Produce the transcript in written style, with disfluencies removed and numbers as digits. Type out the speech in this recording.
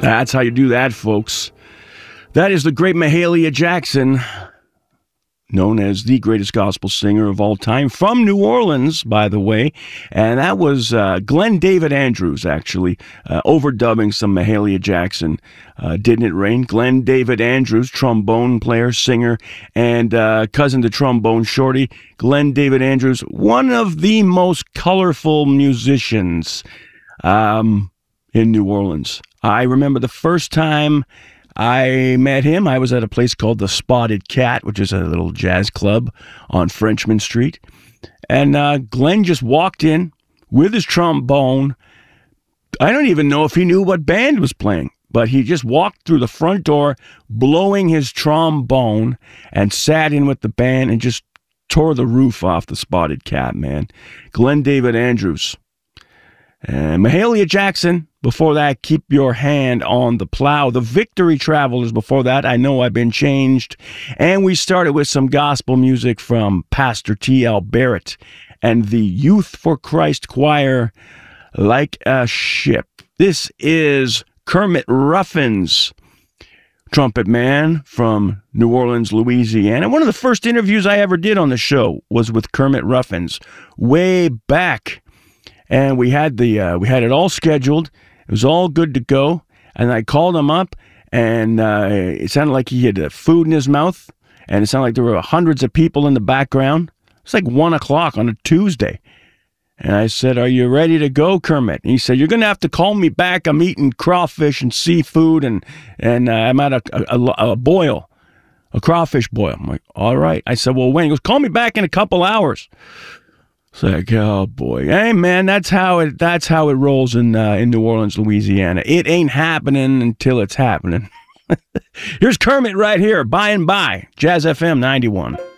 That's how you do that, folks. That is the great Mahalia Jackson, known as the greatest gospel singer of all time, from New Orleans, by the way. And that was Glenn David Andrews, actually, overdubbing some Mahalia Jackson. Didn't It Rain? Glenn David Andrews, trombone player, singer, and cousin to Trombone Shorty. Glenn David Andrews, one of the most colorful musicians in New Orleans. I remember the first time I met him, I was at a place called the Spotted Cat, which is a little jazz club on Frenchman Street. And Glenn just walked in with his trombone. I don't even know if he knew what band was playing, but he just walked through the front door, blowing his trombone, and sat in with the band and just tore the roof off the Spotted Cat, man. Glenn David Andrews. And Mahalia Jackson, before that, Keep Your Hand on the Plow. The Victory Travelers before that, I Know I've Been Changed. And we started with some gospel music from Pastor T.L. Barrett and the Youth for Christ Choir, Like a Ship. This is Kermit Ruffins, trumpet man from New Orleans, Louisiana. One of the first interviews I ever did on the show was with Kermit Ruffins way back. And we had it all scheduled. It was all good to go. And I called him up, and it sounded like he had food in his mouth, and it sounded like there were hundreds of people in the background. It's like 1 o'clock on a Tuesday. And I said, "Are you ready to go, Kermit?" And he said, "You're going to have to call me back. I'm eating crawfish and seafood, and I'm at a boil, a crawfish boil." I'm like, "All right." I said, "Well, when?" He goes, "Call me back in a couple hours." It's like, oh boy, hey man, that's how it rolls in New Orleans, Louisiana. It ain't happening until it's happening. Here's Kermit right here, by and by, Jazz FM 91.